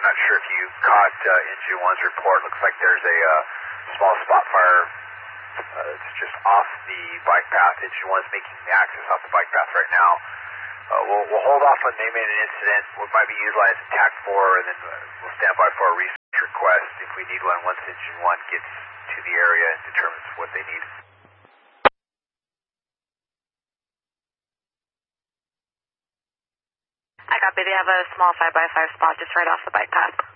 not sure if you caught Engine 1's report. Looks like there's a small spot fire. It's just off the bike path. Engine 1's making the access off the bike path right now. We'll hold off on naming an incident. We might be utilizing TAC 4, and then we'll stand by for a research request if we need one once Engine 1 gets to the area and determines what they need. I copy. They have a small 5x5 spot just right off the bike path.